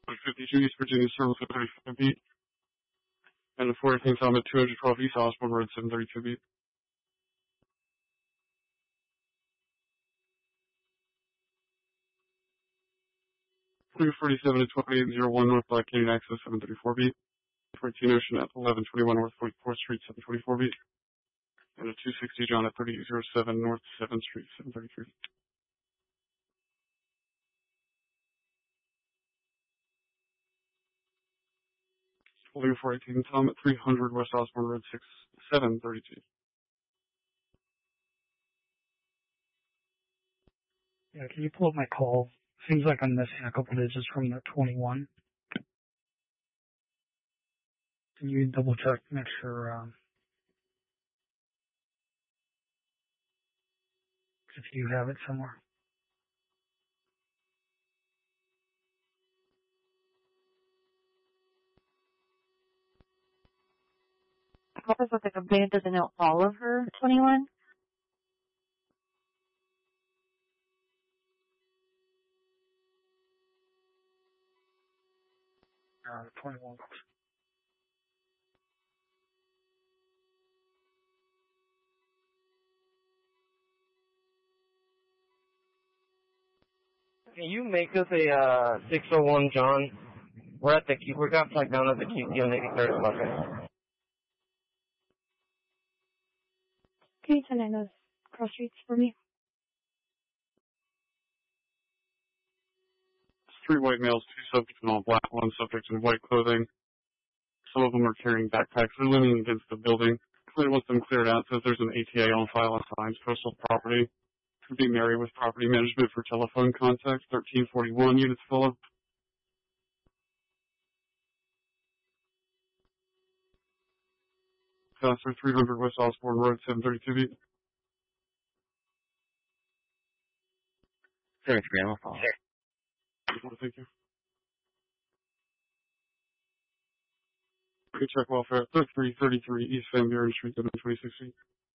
52 East Virginia Circle, 35 feet. And the 418 Tom at 212 East Osborne Road, 732 feet. 347 to 2801 North Black Canyon Access, 734 feet. 14 Ocean at 1121 North 44th Street, 724 feet. And a 260 John at 3007 North 7th Street, 733. Holding 418 Tom at 300 West Osborne Road, 732. Yeah, can you pull up my call? Seems like I'm missing a couple digits from the 21. Can you double check, make sure, if you have it somewhere? What was with the complaint? Does it know all of her 21? 21. Can you make us a 601 John? We got flagged down at the QC on 83rd bucket. Can you send in those cross streets for me? 3 white males, 2 subjects in all black, 1 subject in white clothing. Some of them are carrying backpacks. They're leaning against the building. Once them cleared out, says there's an ATA on file on Signs Coastal Property. Could be Mary with Property Management for telephone contact. 1341 units full of. Faster 300 West Osborne Road, 732 feet. 33, I'm a follow. Thank you. Good check welfare. 3333 East Van Buren Street, 26 feet.